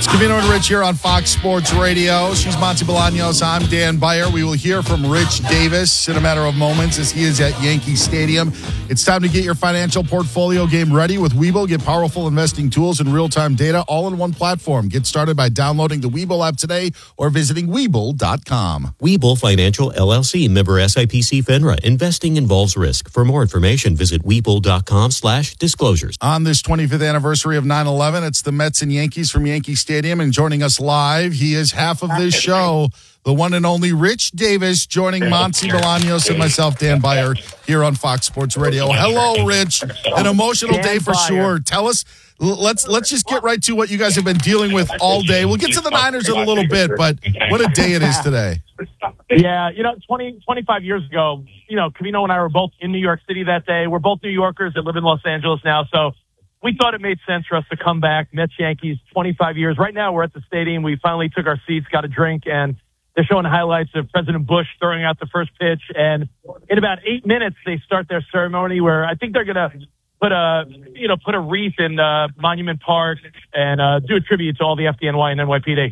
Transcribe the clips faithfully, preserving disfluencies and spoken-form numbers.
Covino and Rich here on Fox Sports Radio. She's Monty Bolaños. I'm Dan Beyer. We will hear from Rich Davis in a matter of moments as he is at Yankee Stadium. It's time to get your financial portfolio game ready with Webull. Get powerful investing tools and real-time data all in one platform. Get started by downloading the Webull app today or visiting Webull dot com. Webull Financial, L L C, member S I P C FINRA. Investing involves risk. For more information, visit Webull dot com slash disclosures. On this twenty-fifth anniversary of nine eleven, it's the Mets and Yankees from Yankee Stadium, and joining us live, he is half of this show, the one and only Rich Davis, joining Monty Bolaños and myself, Dan Beyer, here on Fox Sports Radio. Hello, Rich. An emotional Dan day for Beyer. sure. Tell us, let's let's just get right to what you guys have been dealing with all day. We'll get to the Niners in a little bit, but what a day it is today. Yeah, you know, twenty, twenty-five years ago, you know, Covino and I were both in New York City that day. We're both New Yorkers that live in Los Angeles now, so we thought it made sense for us to come back. Mets, Yankees, twenty-five years. Right now, we're at the stadium. We finally took our seats, got a drink, and they're showing highlights of President Bush throwing out the first pitch. And in about eight minutes, they start their ceremony where I think they're going to put a, you know, put a wreath in uh, Monument Park and uh, do a tribute to all the F D N Y and N Y P D.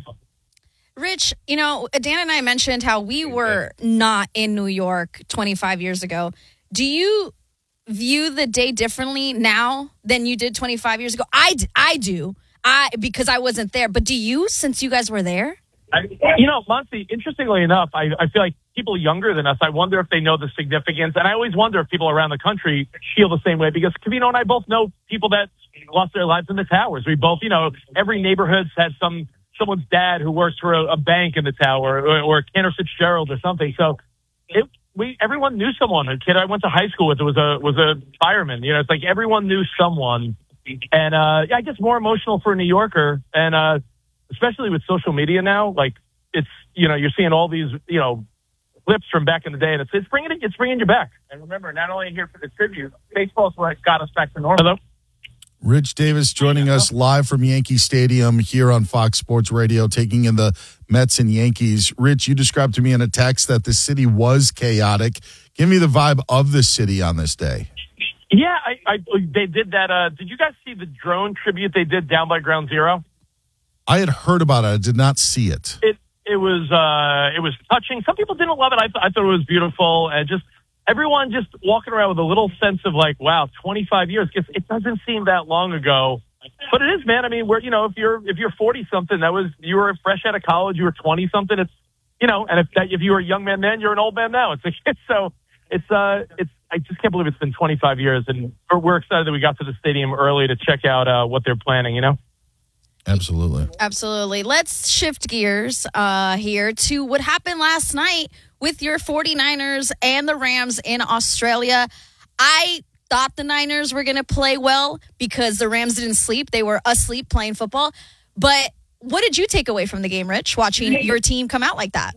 Rich, you know, Dan and I mentioned how we were not in New York twenty-five years ago. Do you view the day differently now than you did twenty-five years ago? I, I do, I because I wasn't there. But do you, since you guys were there? I, you know, Monty, interestingly enough, I, I feel like people younger than us, I wonder if they know the significance. And I always wonder if people around the country feel the same way, because Covino and I both know people that lost their lives in the towers. We both, you know, every neighborhood has some someone's dad who works for a, a bank in the tower, or, or Cantor Fitzgerald or something. So it, we everyone knew someone. A kid I went to high school with was a was a fireman. You know, it's like everyone knew someone. And uh, yeah, I guess more emotional for a New Yorker, and uh, especially with social media now. Like it's you know you're seeing all these you know clips from back in the day, and it's it's bringing it it's bringing you back. And remember, not only here for the tribute, baseball's what got us back to normal. Hello? Rich Davis joining us live from Yankee Stadium here on Fox Sports Radio, taking in the Mets and Yankees. Rich, you described to me in a text that the city was chaotic. Give me the vibe of the city on this day. Yeah, I, I they did that. Uh, did you guys see the drone tribute they did down by Ground Zero? I had heard about it. I did not see it. It it was uh, it was touching. Some people didn't love it. I, th- I thought it was beautiful, and just everyone just walking around with a little sense of like, wow, twenty-five years. Because it doesn't seem that long ago, but it is, man. I mean, we're you know, if you're if you're forty something, that was you were fresh out of college. You were twenty something. It's you know, and if that, if you were a young man then, you're an old man now. It's it's so it's uh it's I just can't believe it's been twenty-five years, and we're, we're excited that we got to the stadium early to check out uh, what they're planning. You know. Absolutely. Absolutely. Let's shift gears uh, here to what happened last night with your 49ers and the Rams in Australia. I thought the Niners were going to play well because the Rams didn't sleep. They were asleep playing football. But what did you take away from the game, Rich, watching your team come out like that?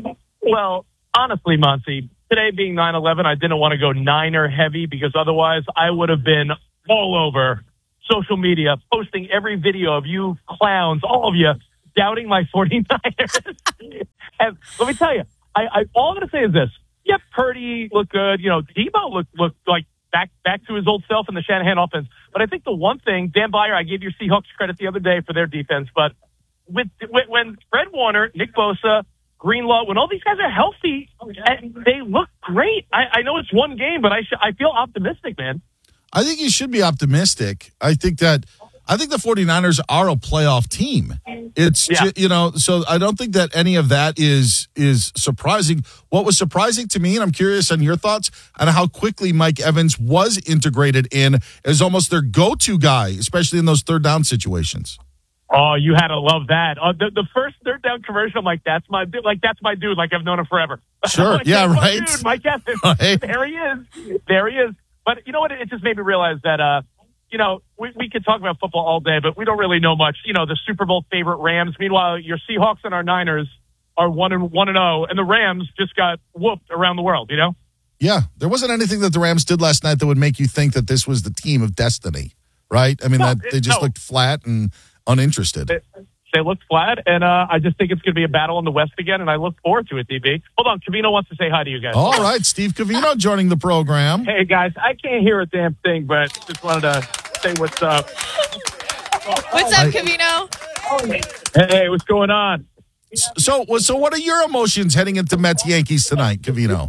Well, honestly, Monty, today being nine eleven, I didn't want to go Niner heavy because otherwise I would have been all over social media, posting every video of you clowns, all of you, doubting my 49ers. And let me tell you, I, I all I'm going to say is this. Yeah, Purdy looked good. You know, Debo looked, looked like back back to his old self in the Shanahan offense. But I think the one thing, Dan Beyer, I gave your Seahawks credit the other day for their defense, but with, with when Fred Warner, Nick Bosa, Greenlaw, when all these guys are healthy, they look great. I, I know it's one game, but I sh- I feel optimistic, man. I think you should be optimistic. I think that I think the 49ers are a playoff team. It's Yeah. ju- you know, so I don't think that any of that is is surprising. What was surprising to me, and I'm curious on your thoughts on how quickly Mike Evans was integrated in as almost their go-to guy, especially in those third down situations. Oh, you had to love that. Uh, the, the first third down commercial, I'm like, that's my dude. Like, that's my dude. Like, I've known him forever. Sure. Like, Yeah, that's my right. Dude, Mike Evans. Right. There he is. There he is. But you know what? It just made me realize that, uh, you know, we, we could talk about football all day, but we don't really know much. You know, the Super Bowl favorite Rams. Meanwhile, your Seahawks and our Niners are one and one and zero, and the Rams just got whooped around the world. You know? Yeah, there wasn't anything that the Rams did last night that would make you think that this was the team of destiny, right? I mean, No, that they just no. looked flat and uninterested. They, they looked flat, and uh, I just think it's going to be a battle in the West again, and I look forward to it, D B. Hold on, Covino wants to say hi to you guys. All right, Steve Covino joining the program. Hey, guys, I can't hear a damn thing, but just wanted to say what's up. What's I- up, Covino? Hey, what's going on? So, so what are your emotions heading into Mets Yankees tonight, Covino?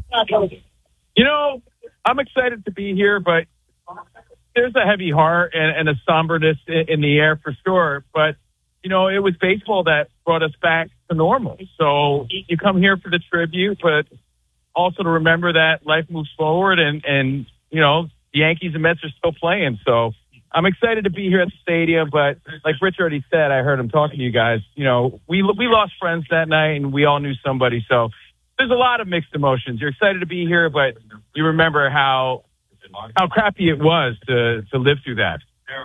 You know, I'm excited to be here, but there's a heavy heart and, and a somberness in, in the air for sure. But, you know, it was baseball that brought us back to normal. So you come here for the tribute, but also to remember that life moves forward and, and you know, the Yankees and Mets are still playing. So I'm excited to be here at the stadium, but like Rich already said, I heard him talking to you guys. You know, we we lost friends that night, and we all knew somebody. So there's a lot of mixed emotions. You're excited to be here, but you remember how how crappy it was to to live through that.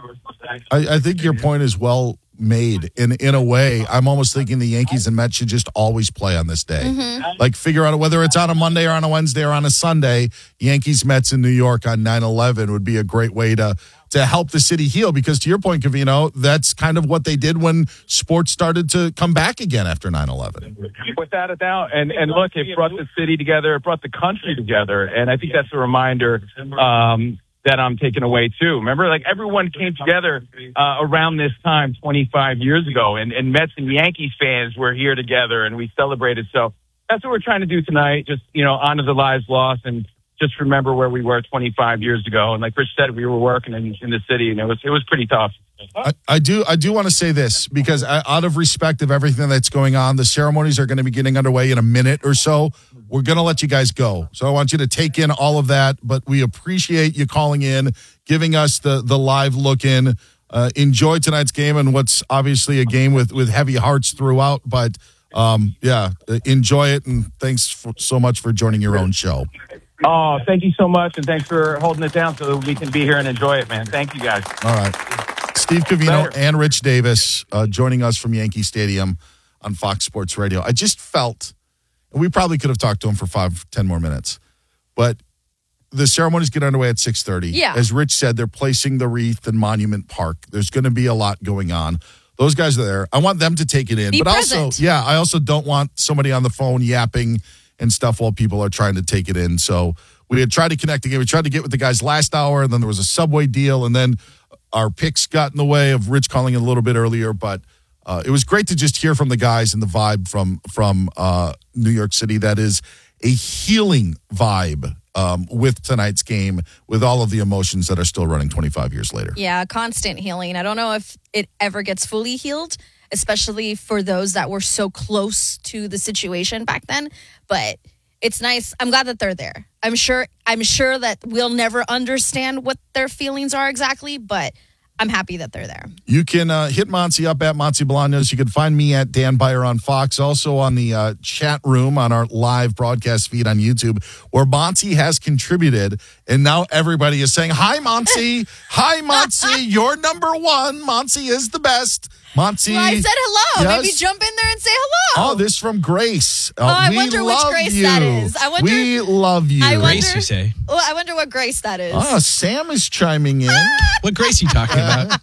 I, I think your point is well made. In in a way, I'm almost thinking the Yankees and Mets should just always play on this day. Mm-hmm. Like figure out whether it's on a Monday or on a Wednesday or on a Sunday. Yankees Mets in New York on nine eleven would be a great way to to help the city heal. Because to your point, Covino, that's kind of what they did when sports started to come back again after nine eleven. Without a doubt. And and look, it brought the city together. It brought the country together. And I think that's a reminder um, that I'm taking away too. Remember, like everyone came together uh, around this time twenty-five years ago, and, and Mets and Yankees fans were here together, and we celebrated. So that's what we're trying to do tonight. Just, you know, honor the lives lost and just remember where we were twenty-five years ago. And like Rich said, we were working in, in the city, and it was it was pretty tough. I, I do I do want to say this because I, out of respect of everything that's going on, the ceremonies are going to be getting underway in a minute or so. We're going to let you guys go. So I want you to take in all of that, but we appreciate you calling in, giving us the, the live look in. Uh, enjoy tonight's game and what's obviously a game with, with heavy hearts throughout. But, um, yeah, enjoy it, and thanks for, so much for joining your own show. Oh, thank you so much, and thanks for holding it down so that we can be here and enjoy it, man. Thank you, guys. All right. Steve Covino Later. And Rich Davis uh, joining us from Yankee Stadium on Fox Sports Radio. I just felt, and we probably could have talked to him for five, ten more minutes, but the ceremonies get underway at six thirty. Yeah. As Rich said, they're placing the wreath in Monument Park. There's going to be a lot going on. Those guys are there. I want them to take it in. Be but present. also, yeah, I also don't want somebody on the phone yapping and stuff while people are trying to take it in. So we had tried to connect again. We tried to get with the guys last hour, and then there was a Subway deal, and then our picks got in the way of Rich calling in a little bit earlier. But uh, it was great to just hear from the guys and the vibe from from uh, New York City. That is a healing vibe um, with tonight's game, with all of the emotions that are still running twenty-five years later. Yeah, constant healing. I don't know if it ever gets fully healed, especially for those that were so close to the situation back then. But it's nice. I'm glad that they're there. I'm sure I'm sure that we'll never understand what their feelings are exactly, but I'm happy that they're there. You can uh, hit Monty up at Monty Bolaños. You can find me at Dan Beyer on Fox. Also on the uh, chat room on our live broadcast feed on YouTube, where Monty has contributed. And now everybody is saying, hi, Monty. Hi, Monty. You're number one. Monty is the best. Monty. Well, I said hello. Yes. Maybe jump in there and say hello. Oh, this from Grace. Uh, Oh, I we wonder which love Grace you. that is. I wonder- we love you. I wonder- Grace, you say? Well, I wonder what Grace that is. Oh, Sam is chiming in. What Grace are you talking about?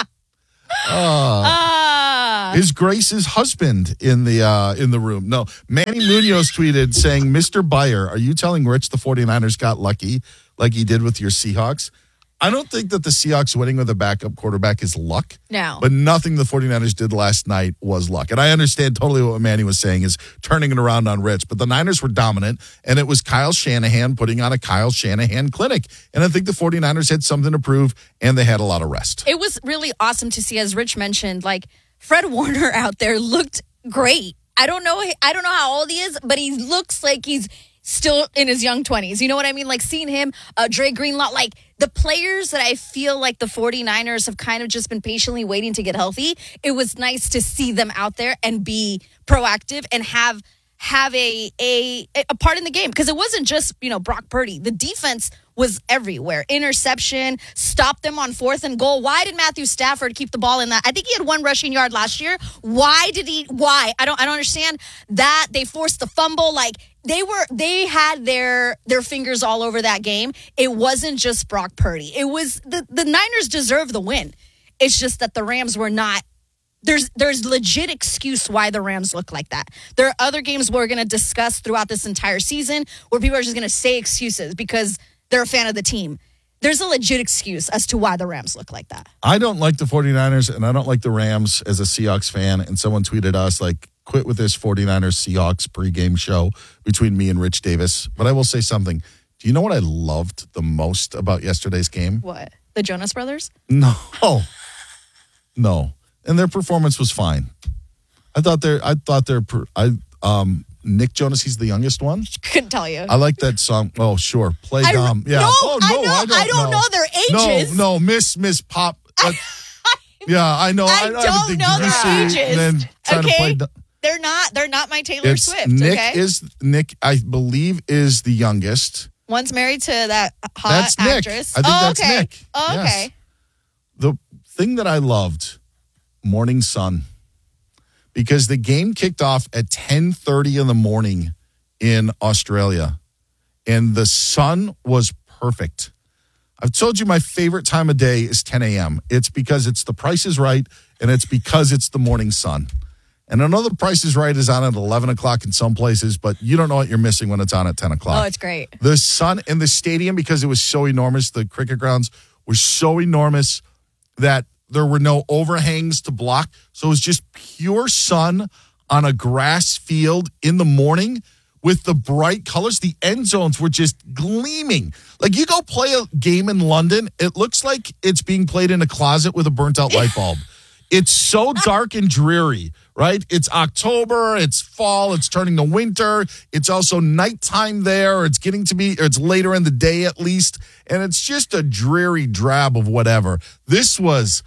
Ah. Is Grace's husband in the uh, in the room? No. Manny Munoz tweeted saying, Mister Beyer, are you telling Rich the 49ers got lucky like he did with your Seahawks? I don't think that the Seahawks winning with a backup quarterback is luck. No. But nothing the 49ers did last night was luck. And I understand totally what Manny was saying is turning it around on Rich. But the Niners were dominant, and it was Kyle Shanahan putting on a Kyle Shanahan clinic. And I think the 49ers had something to prove, and they had a lot of rest. It was really awesome to see, as Rich mentioned, like Fred Warner out there looked great. I don't know. I don't know how old he is, but he looks like he's still in his young twenties. You know what I mean? Like seeing him, uh, Dre Greenlaw, like the players that I feel like the 49ers have kind of just been patiently waiting to get healthy. It was nice to see them out there and be proactive and have have a a, a part in the game, because it wasn't just, you know, Brock Purdy. The defense was everywhere. Interception, stopped them on fourth and goal. Why did Matthew Stafford keep the ball in that? I think he had one rushing yard last year. Why did he? Why? I don't. I don't understand that. They forced the fumble. Like they were. They had their their fingers all over that game. It wasn't just Brock Purdy. It was the the Niners deserve the win. It's just that the Rams were not. There's there's legit excuse why the Rams look like that. There are other games we're going to discuss throughout this entire season where people are just going to say excuses because they're a fan of the team. there's a legit excuse as to why the Rams look like that. I don't like the 49ers, and I don't like the Rams as a Seahawks fan. And someone tweeted us, like, quit with this 49ers Seahawks pregame show between me and Rich Davis. But I will say something. Do you know what I loved the most about yesterday's game? What? The Jonas Brothers? No. No. And their performance was fine. I thought they're, I thought they're, I, um, Nick Jonas, he's the youngest one. Couldn't tell you. I like that song. Oh, sure. Play I, dumb. Yeah. No, oh, no, I, know, I don't, I don't know. know their ages. No, no, Miss, Miss Pop. Uh, yeah, I know. I, I don't think know their ages. And then trying okay. to play dumb. They're not, they're not my Taylor It's Swift. Nick okay? is, Nick, I believe, is the youngest. One's married to that hot That's Nick. actress. I think oh, that's okay. Nick. Oh, okay. Yes. The thing that I loved, Morning Sun, because the game kicked off at ten thirty in the morning in Australia, and the sun was perfect. I've told you my favorite time of day is ten a.m. It's because it's The Price is Right, and it's because it's the morning sun. And I know The Price is Right is on at eleven o'clock in some places, but you don't know what you're missing when it's on at ten o'clock. Oh, it's great. The sun in the stadium, because it was so enormous, the cricket grounds were so enormous that there were no overhangs to block. So it was just pure sun on a grass field in the morning with the bright colors. The end zones were just gleaming. Like, you go play a game in London, it looks like it's being played in a closet with a burnt out light bulb. It's so dark and dreary, right? It's October, it's fall, it's turning to winter. It's also nighttime there. It's getting to be, or it's later in the day at least. And it's just a dreary drab of whatever. This was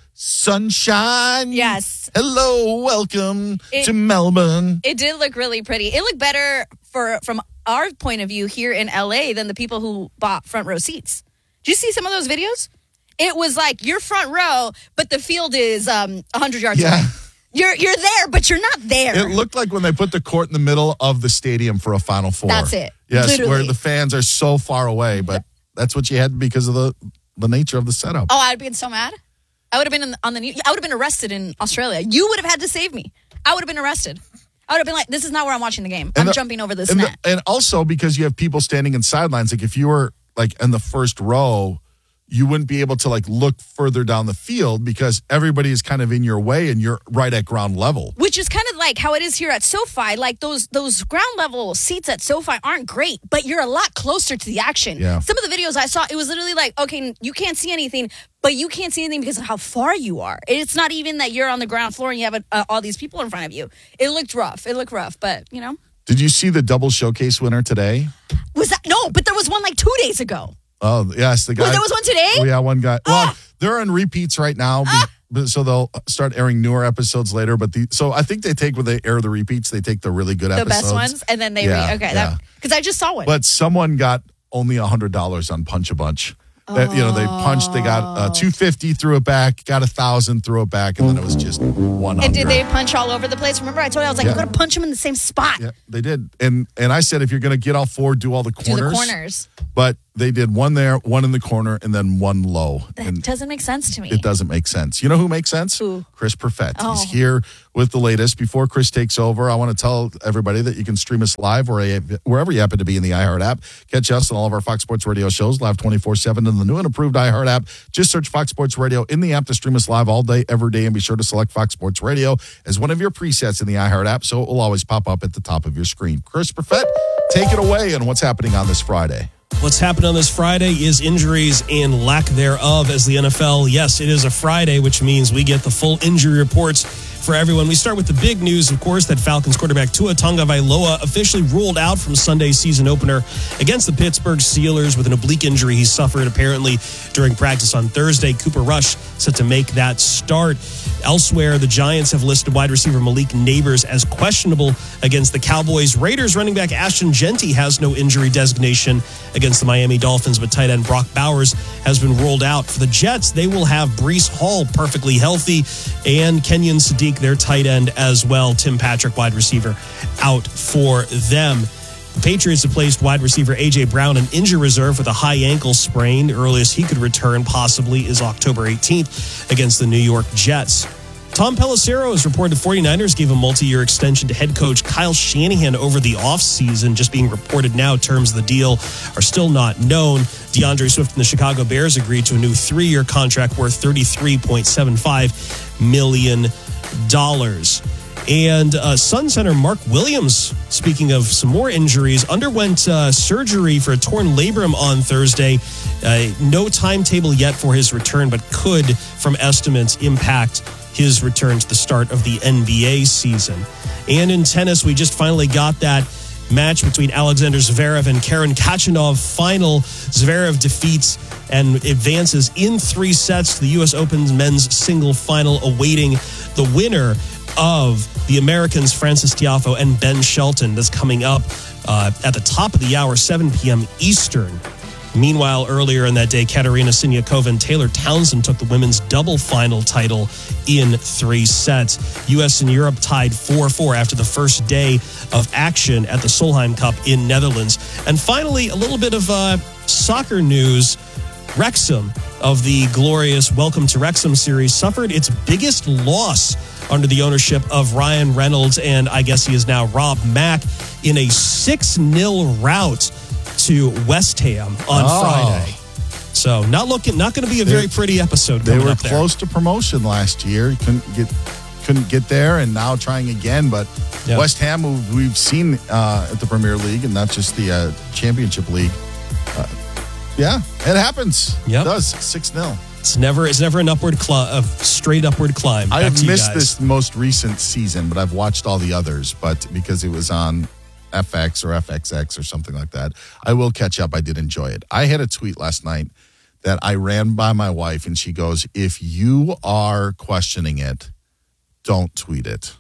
sunshine. Yes. Hello, welcome It- to Melbourne. It did look really pretty. It looked better for from our point of view here in L A than the people who bought front row seats. Did you see some of those videos? It was like you're front row, but the field is um, one hundred yards Yeah. away. You're you're there, but you're not there. It looked like when they put the court in the middle of the stadium for a Final Four. That's it. Yes, Literally. where the fans are so far away, but that's what you had because of the, the nature of the setup. Oh, I'd been so mad. I would have been in the, on the news. I would have been arrested in Australia. You would have had to save me. I would have been arrested. I would have been like, this is not where I'm watching the game. I'm the- jumping over this and, net. the, and also because you have people standing in sidelines, like if you were like in the first row, you wouldn't be able to like look further down the field because everybody is kind of in your way and you're right at ground level. Which is kind of like how it is here at SoFi. Like those those ground level seats at SoFi aren't great, but you're a lot closer to the action. Yeah. Some of the videos I saw, it was literally like, okay, you can't see anything, but you can't see anything because of how far you are. It's not even that you're on the ground floor and you have uh, all these people in front of you. It looked rough. It looked rough, but you know. Did you see the double showcase winner today? Was that no? But there was one like two days ago. Oh, yes. The guy. Well, there was one today? Oh, yeah, one guy. Ah. Well, they're on repeats right now, Ah. but, so they'll start airing newer episodes later. But the so I think they take, when they air the repeats, they take the really good The episodes. best ones, and then they Yeah, re- okay. yeah. Because I just saw one. But someone got only one hundred dollars on Punch a Bunch. That, you know, they punched, they got uh, two hundred fifty, threw it back, got one thousand, threw it back, and then it was just one hundred. And did they punch all over the place? Remember, I told you I was like, Yeah. you got to punch them in the same spot. Yeah, they did. And and I said, if you're going to get all four, do all the Do corners. the corners. But they did one there, one in the corner, and then one low. That And doesn't make sense to me. it doesn't make sense. You know who makes sense? Who? Chris Perfett. Oh. He's here with the latest. Before Chris takes over, I want to tell everybody that you can stream us live where- wherever you happen to be in the iHeart app. Catch us on all of our Fox Sports Radio shows live twenty-four seven in the new and improved iHeart app. Just search Fox Sports Radio in the app to stream us live all day, every day, and be sure to select Fox Sports Radio as one of your presets in the iHeart app, so it will always pop up at the top of your screen. Chris Perfett, take it away on what's happening on this Friday. What's happened on this Friday is injuries and lack thereof as the N F L. Yes, it is a Friday, which means we get the full injury reports for everyone. We start with the big news, of course, that Falcons quarterback Tua Tagovailoa officially ruled out from Sunday's season opener against the Pittsburgh Steelers with an oblique injury he suffered apparently during practice on Thursday. Cooper Rush set to make that start. Elsewhere, the Giants have listed wide receiver Malik Neighbors as questionable against the Cowboys. Raiders running back Ashton Genty has no injury designation against the Miami Dolphins, but tight end Brock Bowers has been ruled out. For the Jets, they will have Breece Hall perfectly healthy and Kenyon Sadiq, their tight end as well. Tim Patrick, wide receiver, out for them. The Patriots have placed wide receiver A J. Brown in injury reserve with a high ankle sprain. The earliest he could return possibly is October eighteenth against the New York Jets. Tom Pelissero is reported the 49ers gave a multi-year extension to head coach Kyle Shanahan over the offseason, just being reported now. Terms of the deal are still not known. DeAndre Swift and the Chicago Bears agreed to a new three-year contract worth thirty-three point seven five million dollars. And uh, Sun center Mark Williams, speaking of some more injuries, underwent uh, surgery for a torn labrum on Thursday. Uh, no timetable yet for his return, but could, from estimates, impact his return to the start of the N B A season. And in tennis, we just finally got that match between Alexander Zverev and Karen Khachanov final. Zverev defeats and advances in three sets to the U S Open men's single final, awaiting the winner of the Americans Francis Tiafoe and Ben Shelton. That's coming up uh, at the top of the hour, seven p.m. Eastern. Meanwhile, earlier in that day, Katerina Siniakova and Taylor Townsend took the women's double final title in three sets. U S and Europe tied four four after the first day of action at the Solheim Cup in Netherlands. And finally, a little bit of uh, soccer news. Wrexham of the glorious Welcome to Wrexham series suffered its biggest loss under the ownership of Ryan Reynolds, and I guess he is now Rob Mack, in a six nil rout to West Ham on oh. Friday. So not looking, not going to be a they, very pretty episode. They were up there. close to promotion last year, couldn't get couldn't get there, and now trying again. But yep. West Ham, who we've seen uh, at the Premier League and not just the uh, Championship League. Uh, yeah, it happens. Yep. It does six nil. It's never it's never an upward climb, a straight upward climb. I have missed guys. this most recent season, but I've watched all the others. But because it was on F X or F X X or something like that, I will catch up. I did enjoy it. I had a tweet last night that I ran by my wife, and she goes, "If you are questioning it, don't tweet it."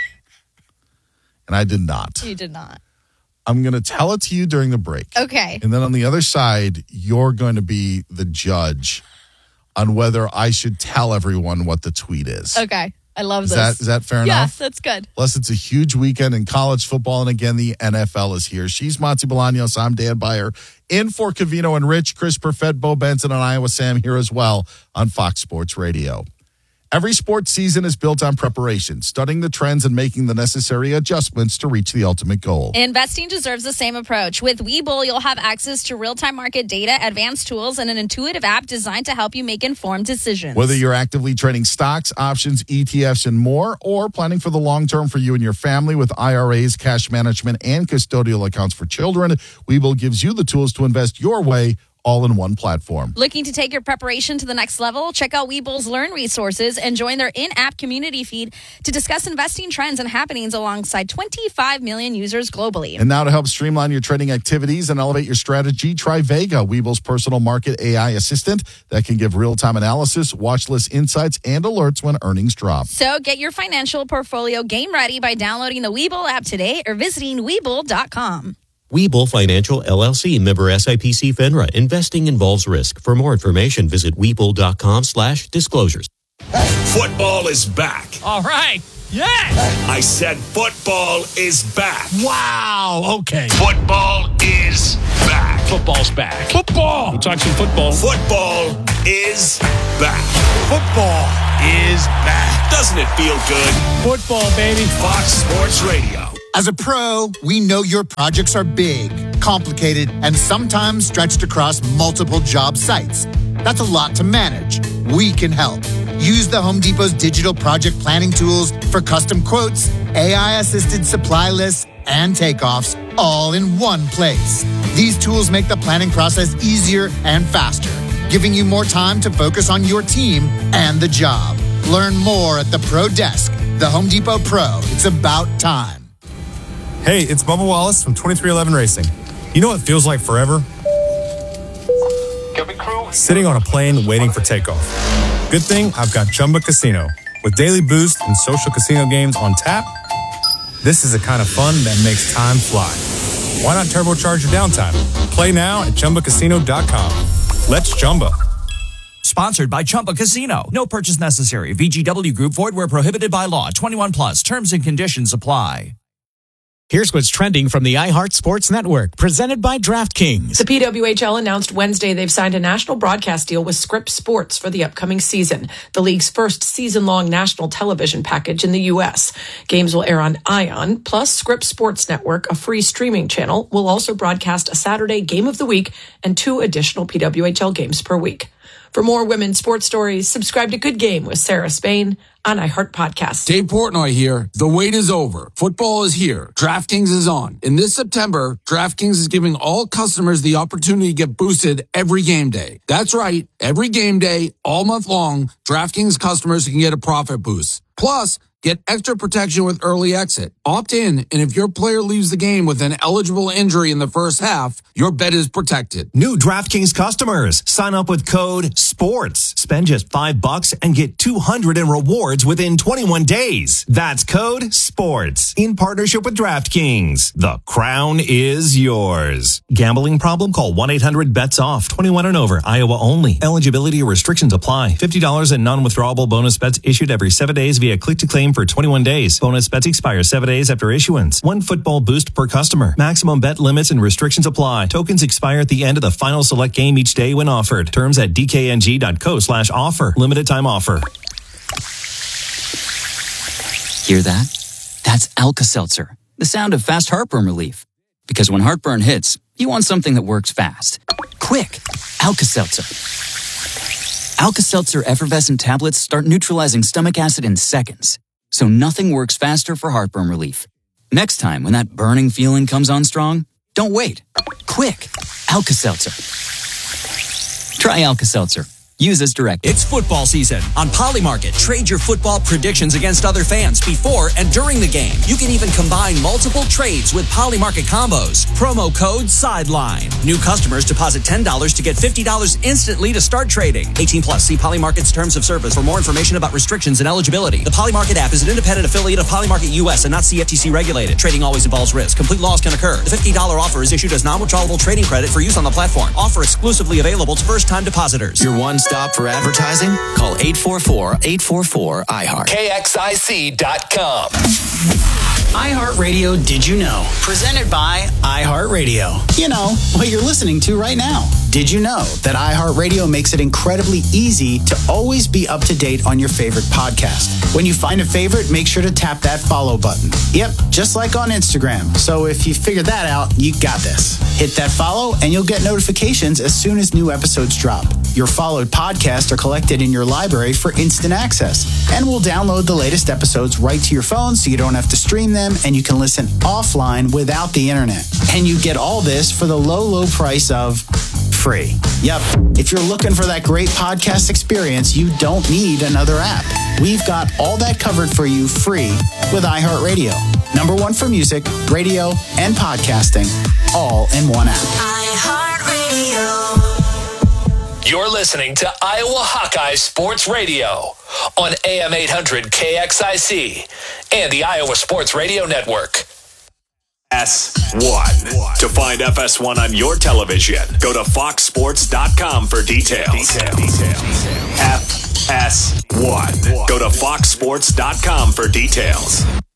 And I did not. You did not. I'm going to tell it to you during the break. Okay. And then on the other side, you're going to be the judge on whether I should tell everyone what the tweet is. Okay. I love is this. That, is that fair yeah, enough? Yeah, that's good. Plus, it's a huge weekend in college football. And again, the N F L is here. She's Monty Bolaños. I'm Dan Beyer. In for Covino and Rich, Chris Perfett, Bo Benson, and Iowa Sam here as well on Fox Sports Radio. Every sports season is built on preparation, studying the trends and making the necessary adjustments to reach the ultimate goal. Investing deserves the same approach. With Webull, you'll have access to real-time market data, advanced tools, and an intuitive app designed to help you make informed decisions. Whether you're actively trading stocks, options, E T Fs, and more, or planning for the long term for you and your family with I R As, cash management, and custodial accounts for children, Webull gives you the tools to invest your way, all in one platform. Looking to take your preparation to the next level? Check out Webull's Learn resources and join their in-app community feed to discuss investing trends and happenings alongside twenty-five million users globally. And now to help streamline your trading activities and elevate your strategy, try Vega, Webull's personal market A I assistant that can give real-time analysis, watch list insights, and alerts when earnings drop. So get your financial portfolio game ready by downloading the Webull app today or visiting Webull dot com. Webull Financial, L L C, member S I P C FINRA. Investing involves risk. For more information, visit Webull.com slash disclosures. Football is back. All right. Yeah. I said football is back. Wow. Okay. Football is back. Football's back. Football. We'll talk some football. Football is back. Football is back. Doesn't it feel good? Football, baby. Fox Sports Radio. As a pro, we know your projects are big, complicated, and sometimes stretched across multiple job sites. That's a lot to manage. We can help. Use the Home Depot's digital project planning tools for custom quotes, A I-assisted supply lists, and takeoffs, all in one place. These tools make the planning process easier and faster, giving you more time to focus on your team and the job. Learn more at the Pro Desk. The Home Depot Pro. It's about time. Hey, it's Bubba Wallace from twenty-three eleven Racing. You know what feels like forever? Sitting on a plane waiting for takeoff. Good thing I've got Chumba Casino. With daily boost and social casino games on tap, this is the kind of fun that makes time fly. Why not turbocharge your downtime? Play now at Chumba Casino dot com. Let's Chumba. Sponsored by Chumba Casino. No purchase necessary. V G W Group. Void where prohibited by law. twenty-one plus. Terms and conditions apply. Here's what's trending from the iHeart Sports Network, presented by DraftKings. The P W H L announced Wednesday they've signed a national broadcast deal with Scripps Sports for the upcoming season, the league's first season-long national television package in the U S. Games will air on ION, plus Scripps Sports Network, a free streaming channel, will also broadcast a Saturday game of the week and two additional P W H L games per week. For more women's sports stories, subscribe to Good Game with Sarah Spain on iHeart Podcast. Dave Portnoy here. The wait is over. Football is here. DraftKings is on. In this September, DraftKings is giving all customers the opportunity to get boosted every game day. That's right. Every game day, all month long, DraftKings customers can get a profit boost. Plus, get extra protection with early exit. Opt in, and if your player leaves the game with an eligible injury in the first half, your bet is protected. New DraftKings customers, sign up with code SPORTS. Spend just five bucks and get two hundred in rewards within twenty-one days. That's code SPORTS in partnership with DraftKings. The crown is yours. Gambling problem? Call one eight hundred bets off. twenty-one and over. Iowa only. Eligibility restrictions apply. fifty dollars in non-withdrawable bonus bets issued every seven days via click-to-claim for twenty-one days. Bonus bets expire seven days after issuance. One football boost per customer. Maximum bet limits and restrictions apply. Tokens expire at the end of the final select game each day when offered. Terms at dkng.co slash offer. Limited time offer. Hear that? That's Alka-Seltzer, the sound of fast heartburn relief. Because when heartburn hits, you want something that works fast. Quick, Alka-Seltzer. Alka-Seltzer effervescent tablets start neutralizing stomach acid in seconds, so nothing works faster for heartburn relief. Next time, when that burning feeling comes on strong, don't wait. Quick, Alka-Seltzer. Try Alka-Seltzer. Use as directed. It's football season. On Polymarket, trade your football predictions against other fans before and during the game. You can even combine multiple trades with Polymarket combos. Promo code SIDELINE. New customers deposit ten dollars to get fifty dollars instantly to start trading. eighteen plus. See Polymarket's terms of service for more information about restrictions and eligibility. The Polymarket app is an independent affiliate of Polymarket U S and not C F T C regulated. Trading always involves risk. Complete loss can occur. The fifty dollars offer is issued as non-withdrawable trading credit for use on the platform. Offer exclusively available to first-time depositors. Your one stop for advertising? Call eight four four, eight four four, I heart. K X I C dot com. iHeartRadio Did You Know? Presented by iHeartRadio. You know, what you're listening to right now. Did you know that iHeartRadio makes it incredibly easy to always be up to date on your favorite podcast? When you find a favorite, make sure to tap that follow button. Yep, just like on Instagram. So if you figured that out, you got this. Hit that follow and you'll get notifications as soon as new episodes drop. Your followed podcasts are collected in your library for instant access. And we'll download the latest episodes right to your phone so you don't have to stream them and you can listen offline without the internet. And you get all this for the low, low price of free. Yep. If you're looking for that great podcast experience, you don't need another app. We've got all that covered for you free with iHeartRadio. Number one for music, radio, and podcasting, all in one app. iHeartRadio. You're listening to Iowa Hawkeye Sports Radio on A M eight hundred K X I C and the Iowa Sports Radio Network. S one. To find F S one on your television, go to fox sports dot com for details. F S one. Go to fox sports dot com for details.